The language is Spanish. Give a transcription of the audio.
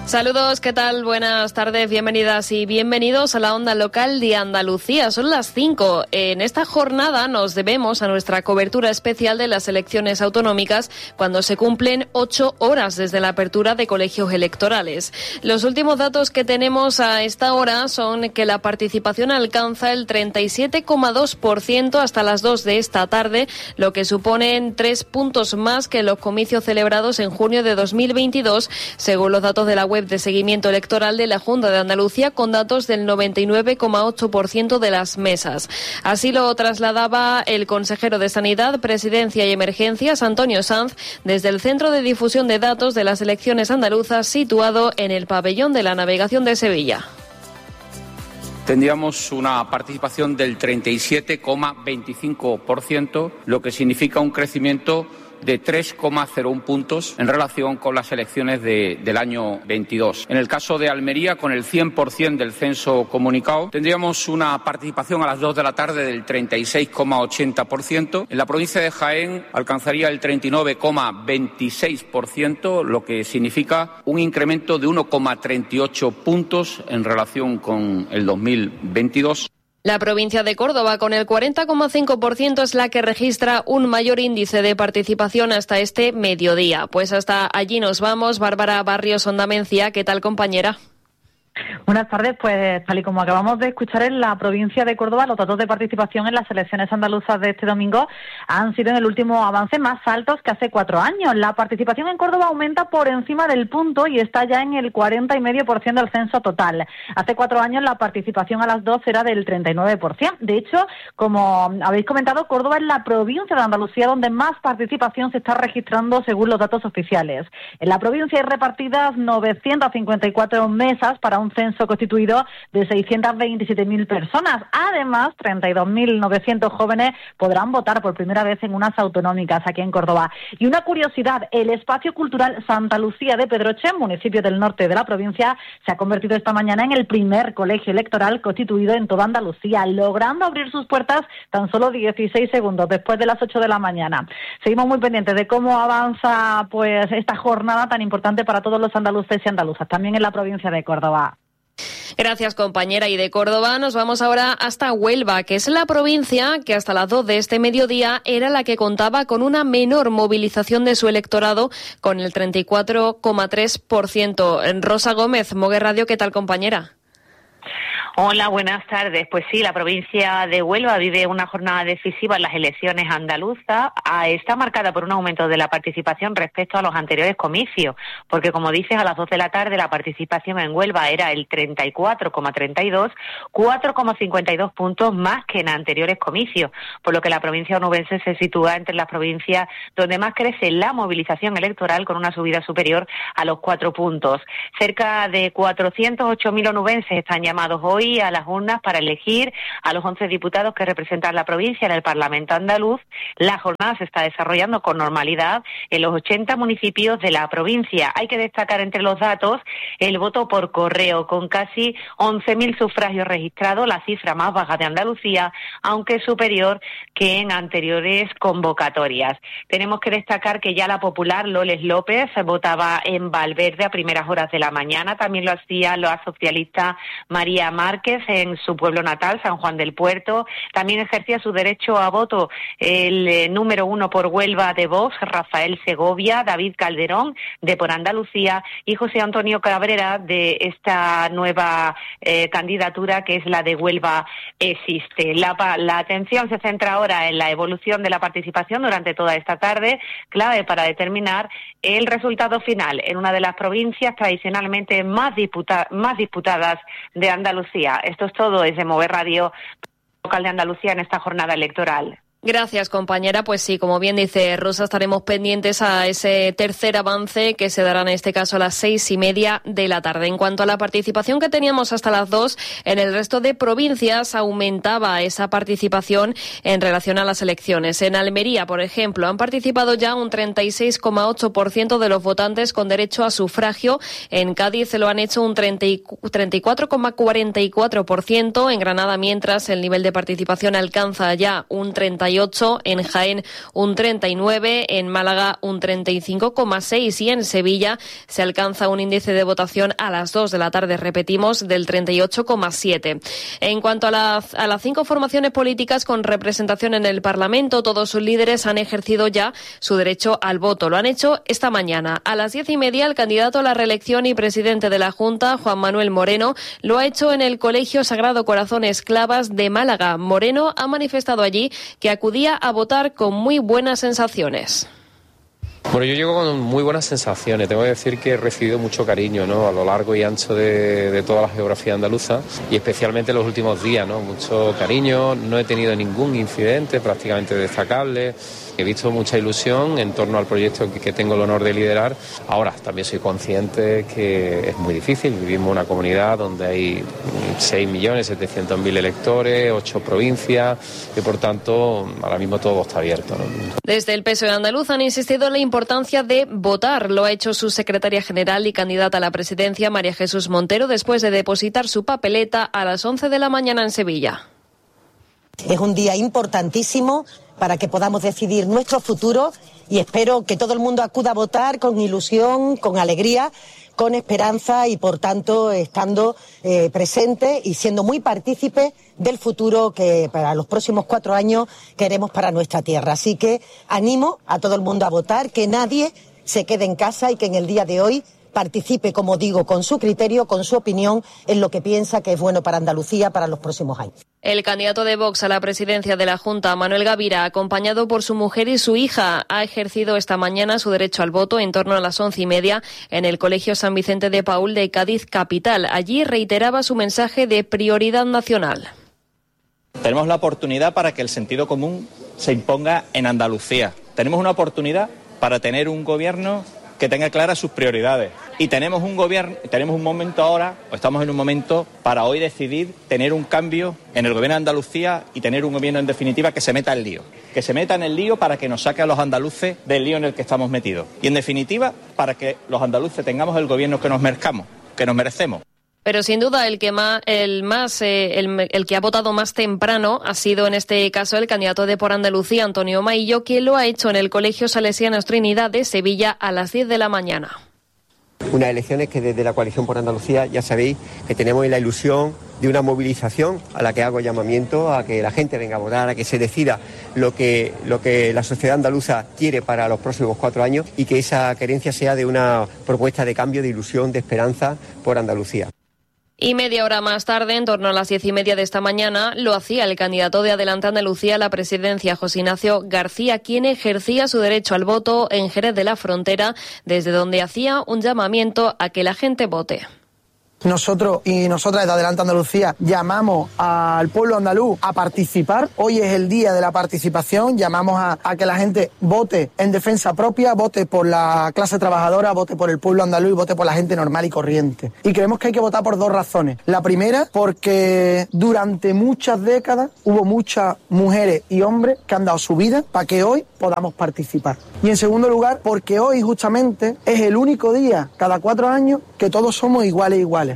Saludos, ¿qué tal? Buenas tardes, bienvenidas y bienvenidos a la onda local de Andalucía. Son las 5. En esta jornada nos debemos a nuestra cobertura especial de las elecciones autonómicas cuando se cumplen 8 horas desde la apertura de colegios electorales. Los últimos datos que tenemos a esta hora son que la participación alcanza el 37,2% hasta las 2 de esta tarde, lo que suponen 3 puntos más que los comicios celebrados en junio de 2022, según los datos de la web de seguimiento electoral de la Junta de Andalucía, con datos del 99,8% de las mesas. Así lo trasladaba el consejero de Sanidad, Presidencia y Emergencias, Antonio Sanz, desde el Centro de Difusión de Datos de las Elecciones Andaluzas, situado en el Pabellón de la Navegación de Sevilla. Tendríamos una participación del 37,25%, lo que significa un crecimiento de 3,01 puntos en relación con las elecciones del año 22. En el caso de Almería, con el 100% del censo comunicado, tendríamos una participación a las 2 de la tarde del 36,80%. En la provincia de Jaén alcanzaría el 39,26%, lo que significa un incremento de 1,38 puntos en relación con el 2022. La provincia de Córdoba, con el 40,5%, es la que registra un mayor índice de participación hasta este mediodía. Pues hasta allí nos vamos. Bárbara Barrios Ondamencia, ¿qué tal, compañera? Buenas tardes, pues tal y como acabamos de escuchar, en la provincia de Córdoba los datos de participación en las elecciones andaluzas de este domingo han sido en el último avance más altos que hace 4 años. La participación en Córdoba aumenta por encima del punto y está ya en el 40,5% del censo total. Hace 4 años la participación a las 2 era del 39%. De hecho, como habéis comentado, Córdoba es la provincia de Andalucía donde más participación se está registrando según los datos oficiales. En la provincia hay repartidas 954 mesas para un censo constituido de 627.000 personas. Además, 32.900 jóvenes podrán votar por primera vez en unas autonómicas aquí en Córdoba. Y una curiosidad, el espacio cultural Santa Lucía de Pedroche, municipio del norte de la provincia, se ha convertido esta mañana en el primer colegio electoral constituido en toda Andalucía, logrando abrir sus puertas tan solo 16 segundos después de las 8 de la mañana. Seguimos muy pendientes de cómo avanza pues esta jornada tan importante para todos los andaluces y andaluzas, también en la provincia de Córdoba. Gracias, compañera. Y de Córdoba nos vamos ahora hasta Huelva, que es la provincia que hasta las 2 de este mediodía era la que contaba con una menor movilización de su electorado, con el 34,3%. Rosa Gómez, Mogue Radio, ¿qué tal, compañera? Hola, buenas tardes. Pues sí, la provincia de Huelva vive una jornada decisiva en las elecciones andaluzas. Está marcada por un aumento de la participación respecto a los anteriores comicios, porque como dices, a las 2 de la tarde la participación en Huelva era el 34,32, 4,52 puntos más que en anteriores comicios, por lo que la provincia onubense se sitúa entre las provincias donde más crece la movilización electoral, con una subida superior a los 4 puntos. Cerca de 408.000 onubenses están llamados hoy a las urnas para elegir a los 11 diputados que representan la provincia en el Parlamento andaluz. La jornada se está desarrollando con normalidad en los 80 municipios de la provincia. Hay que destacar entre los datos el voto por correo, con casi 11.000 sufragios registrados, la cifra más baja de Andalucía, aunque superior que en anteriores convocatorias. Tenemos que destacar que ya la popular Loles López votaba en Valverde a primeras horas de la mañana. También lo hacía la socialista María Márquez en su pueblo natal, San Juan del Puerto. También ejercía su derecho a voto el número 1 por Huelva de Vox, Rafael Segovia, David Calderón de Por Andalucía y José Antonio Cabrera de esta nueva candidatura que es la de Huelva Existe. La atención se centra ahora en la evolución de la participación durante toda esta tarde, clave para determinar el resultado final en una de las provincias tradicionalmente más disputadas de Andalucía. Esto es todo desde Mover Radio local de Andalucía en esta jornada electoral. Gracias, compañera. Pues sí, como bien dice Rosa, estaremos pendientes a ese tercer avance que se dará en este caso a las 6:30 de la tarde. En cuanto a la participación que teníamos hasta las 2, en el resto de provincias aumentaba esa participación en relación a las elecciones. En Almería, por ejemplo, han participado ya un 36,8% de los votantes con derecho a sufragio. En Cádiz lo han hecho un 34,44%. En Granada, mientras, el nivel de participación alcanza ya un 38%. 38%, en Jaén un 39%, en Málaga un 35,6% y en Sevilla se alcanza un índice de votación a las 2 de la tarde, repetimos, del 38,7%. En cuanto a las 5 formaciones políticas con representación en el Parlamento, todos sus líderes han ejercido ya su derecho al voto. Lo han hecho esta mañana. A las 10:30, el candidato a la reelección y presidente de la Junta, Juan Manuel Moreno, lo ha hecho en el Colegio Sagrado Corazón Esclavas de Málaga. Moreno ha manifestado allí que acudía a votar con muy buenas sensaciones. Bueno, yo llego con muy buenas sensaciones. Tengo que decir que he recibido mucho cariño, ¿no?, a lo largo y ancho de toda la geografía andaluza y especialmente en los últimos días, ¿no? Mucho cariño, no he tenido ningún incidente prácticamente destacable. He visto mucha ilusión en torno al proyecto que tengo el honor de liderar. Ahora, también soy consciente que es muy difícil. Vivimos en una comunidad donde hay 6.700.000 electores, 8 provincias y, por tanto, ahora mismo todo está abierto, ¿no? Desde el PSOE andaluz han insistido en la importancia de votar. Lo ha hecho su secretaria general y candidata a la presidencia, María Jesús Montero, después de depositar su papeleta a las 11 de la mañana en Sevilla. Es un día importantísimo para que podamos decidir nuestro futuro y espero que todo el mundo acuda a votar con ilusión, con alegría, con esperanza y, por tanto, estando presente y siendo muy partícipe del futuro que para los próximos 4 años queremos para nuestra tierra. Así que animo a todo el mundo a votar, que nadie se quede en casa y que en el día de hoy participe, como digo, con su criterio, con su opinión, en lo que piensa que es bueno para Andalucía para los próximos años. El candidato de Vox a la presidencia de la Junta, Manuel Gavira, acompañado por su mujer y su hija, ha ejercido esta mañana su derecho al voto en torno a las 11:30 en el Colegio San Vicente de Paúl de Cádiz capital. Allí reiteraba su mensaje de prioridad nacional. Tenemos la oportunidad para que el sentido común se imponga en Andalucía. Tenemos una oportunidad para tener un gobierno que tenga claras sus prioridades. Y tenemos un momento ahora, o estamos en un momento para hoy decidir tener un cambio en el gobierno de Andalucía y tener un gobierno en definitiva que se meta en lío. Que se meta en el lío para que nos saque a los andaluces del lío en el que estamos metidos. Y en definitiva, para que los andaluces tengamos el gobierno que nos merecemos. Pero sin duda el que ha votado más temprano ha sido en este caso el candidato de Por Andalucía, Antonio Maillo, que lo ha hecho en el Colegio Salesianos Trinidad de Sevilla a las 10 de la mañana. Unas elecciones que desde la Coalición por Andalucía ya sabéis que tenemos la ilusión de una movilización a la que hago llamamiento a que la gente venga a votar, a que se decida lo que la sociedad andaluza quiere para los próximos 4 años y que esa querencia sea de una propuesta de cambio, de ilusión, de esperanza por Andalucía. Y media hora más tarde, en torno a las 10:30 de esta mañana, lo hacía el candidato de Adelante Andalucía a la presidencia, José Ignacio García, quien ejercía su derecho al voto en Jerez de la Frontera, desde donde hacía un llamamiento a que la gente vote. Nosotros y nosotras de Adelante Andalucía llamamos al pueblo andaluz a participar. Hoy es el día de la participación. Llamamos a que la gente vote en defensa propia, vote por la clase trabajadora, vote por el pueblo andaluz y vote por la gente normal y corriente. Y creemos que hay que votar por 2 razones. La primera, porque durante muchas décadas hubo muchas mujeres y hombres que han dado su vida para que hoy podamos participar. Y en segundo lugar, porque hoy justamente es el único día cada 4 años que todos somos iguales.